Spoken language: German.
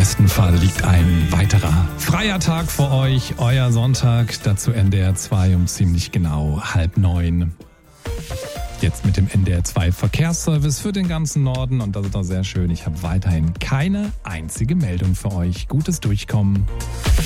besten Fall liegt ein weiterer freier Tag vor euch. Euer Sonntag, dazu NDR 2 um ziemlich genau 8:30. Jetzt mit dem NDR 2 Verkehrsservice für den ganzen Norden und das ist doch sehr schön. Ich habe weiterhin keine einzige Meldung für euch. Gutes Durchkommen.